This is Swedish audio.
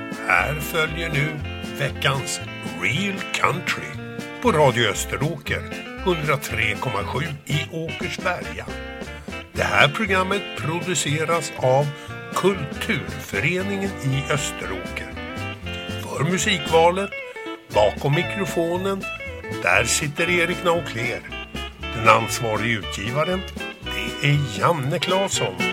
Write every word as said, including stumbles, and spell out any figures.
Här följer nu veckans Real Country på Radio Österåker hundratre komma sju i Åkersberga. Det här programmet produceras av Kulturföreningen i Österåker. För musikvalet, bakom mikrofonen, där sitter Erik Naukler. Den ansvarige utgivaren, det är Janne Claesson.